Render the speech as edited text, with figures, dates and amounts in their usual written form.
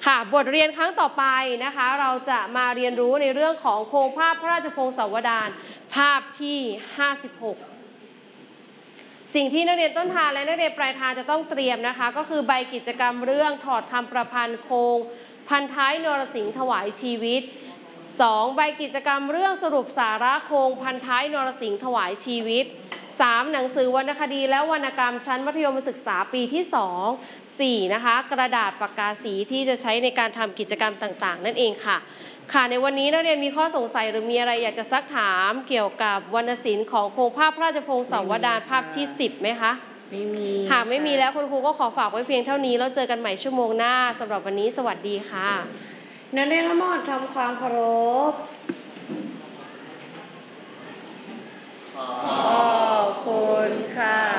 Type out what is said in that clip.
ค่ะบทเรียนครั้งต่อไปนะคะเราจะมาเรียนรู้ในเรื่องของโครงภาพพระราชพงศาวดารภาพที่56สิ่งที่นักเรียนต้นทางและนักเรียนปลายทางจะต้องเตรียมนะคะก็คือใบกิจกรรมเรื่องถอดคำประพันธ์โครงพันท้ายนรสิงห์ถวายชีวิต2ใบกิจกรรมเรื่องสรุปสาระโครงพันท้ายนรสิงห์ถวายชีวิต3หนังสือวรรณคดีและวรรณกรรมชั้นมัธยมศึกษาปีที่2 4นะคะกระดาษปากกาสีที่จะใช้ในการทำกิจกรรมต่างๆนั่นเองค่ะในวันนี้นักเรียนมีข้อสงสัยหรือมีอะไรอยากจะซักถามเกี่ยวกับวรรณศิลป์ของโครงภาพพระราชพงศาวดารภาพที่10ไหมคะไม่มีหากไม่มีแล้วคุณครูก็ขอฝากไว้เพียงเท่านี้แล้วเจอกันใหม่ชั่วโมงหน้าสำหรับวันนี้สวัสดีค่ะนักเรียนทั้งหมดทำความเคารพขอบคุณค่ะ